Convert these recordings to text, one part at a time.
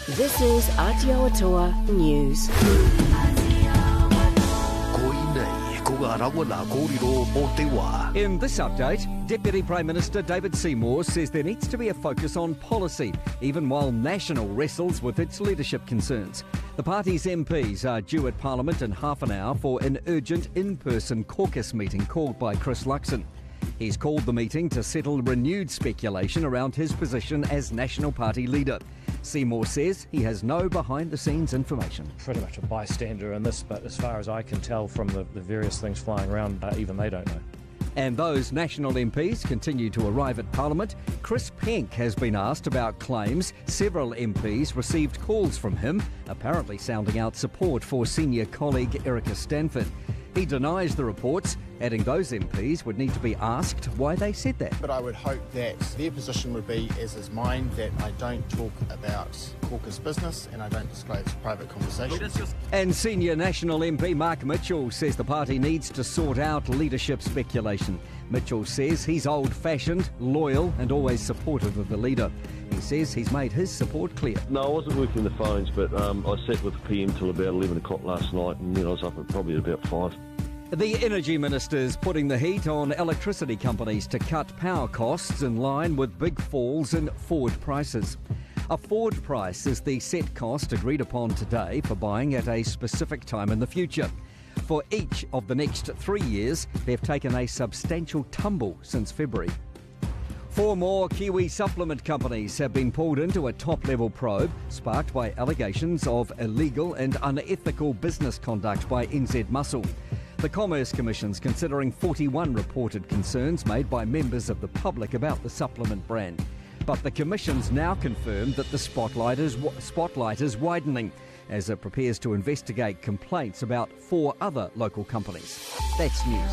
This is Aotearoa News. In this update, Deputy Prime Minister David Seymour says there needs to be a focus on policy, even while National wrestles with its leadership concerns. The party's MPs are due at Parliament in half an hour for an urgent in-person caucus meeting called by Chris Luxon. He's called the meeting to settle renewed speculation around his position as National Party leader. Seymour says he has no behind-the-scenes information. Pretty much a bystander in this, but as far as I can tell from the various things flying around, even they don't know. And those National MPs continue to arrive at Parliament. Chris Penk has been asked about claims several MPs received calls from him, apparently sounding out support for senior colleague Erica Stanford. He denies the reports, adding those MPs would need to be asked why they said that. But I would hope that their position would be, as is mine, that I don't talk about caucus business and I don't disclose private conversations. And senior National MP Mark Mitchell says the party needs to sort out leadership speculation. Mitchell says he's old-fashioned, loyal and always supportive of the leader. He says he's made his support clear. No, I wasn't working the phones, but I sat with the PM till about 11 o'clock last night, and then I was up at probably about 5. The Energy Minister's putting the heat on electricity companies to cut power costs in line with big falls in forward prices. A forward price is the set cost agreed upon today for buying at a specific time in the future. For each of the next 3 years, they've taken a substantial tumble since February. 4 more Kiwi supplement companies have been pulled into a top-level probe sparked by allegations of illegal and unethical business conduct by NZ Muscle. The Commerce Commission's considering 41 reported concerns made by members of the public about the supplement brand. But the Commission's now confirmed that the spotlight is widening as it prepares to investigate complaints about 4 other local companies. That's news.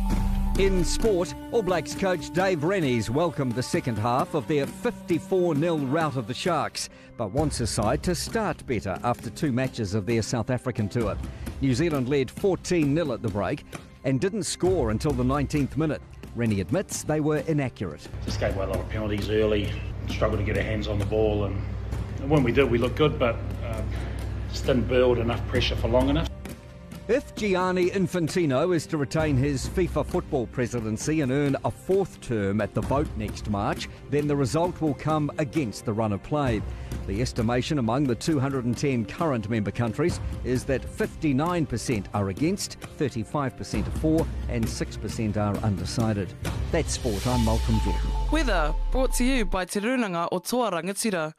In sport, All Blacks coach Dave Rennies welcomed the second half of their 54-0 rout of the Sharks, but wants his side to start better after 2 matches of their South African tour. New Zealand led 14-0 at the break and didn't score until the 19th minute. Rennie admits they were inaccurate. Just gave away a lot of penalties early, struggled to get our hands on the ball, and when we did, we looked good, but just didn't build enough pressure for long enough. If Gianni Infantino is to retain his FIFA football presidency and earn a 4th term at the vote next March, then the result will come against the run of play. The estimation among the 210 current member countries is that 59% are against, 35% are for, and 6% are undecided. That's sport. I'm Malcolm Jordan. Weather brought to you by Te Runanga o Toa Rangatira.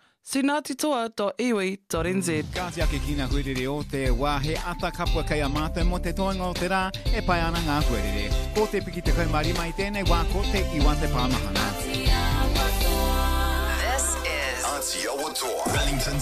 Sinatitoa.iwi.nz. Kasi ake kina huirere o te wā he ata kapua kai a mātou mo te toenga o te rā e pai ana ngā huirere. Ko te piki te kaumari mai tēnei wā ko te iwa te pāmahana. This is Aotearoa Wellington.